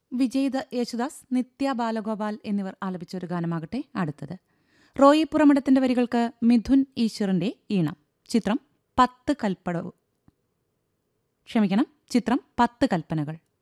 വിജയ് യേശുദാസ്, നിത്യ ബാലഗോപാൽ എന്നിവർ ആലപിച്ച ഒരു ഗാനമാകട്ടെ അടുത്തത്. റോയി പുറമടത്തിന്റെ വരികൾക്ക് മിഥുൻ ഈശ്വറിന്റെ ഈണം. ചിത്രം 10 കൽപ്പടവ്. ചിത്രം 10 കൽപ്പനകൾ.